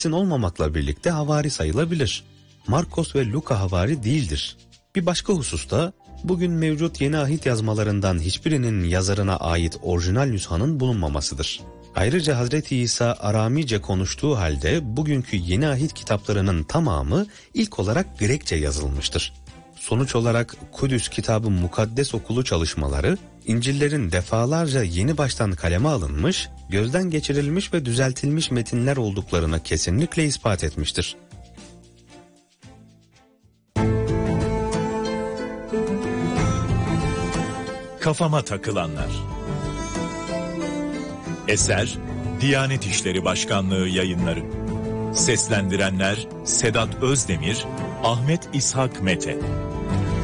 olmamakla birlikte havari sayılabilir. Markos ve Luka havari değildir. Bir başka hususta bugün mevcut yeni ahit yazmalarından hiçbirinin yazarına ait orijinal nüshanın bulunmamasıdır. Ayrıca Hazreti İsa Aramice konuştuğu halde bugünkü yeni ahit kitaplarının tamamı ilk olarak Grekçe yazılmıştır. Sonuç olarak Kudüs Kitab-ı Mukaddes okulu çalışmaları, İncil'lerin defalarca yeni baştan kaleme alınmış, gözden geçirilmiş ve düzeltilmiş metinler olduklarını kesinlikle ispat etmiştir. Kafama takılanlar. Eser Diyanet İşleri Başkanlığı Yayınları. Seslendirenler Sedat Özdemir, Ahmet İshak Mete.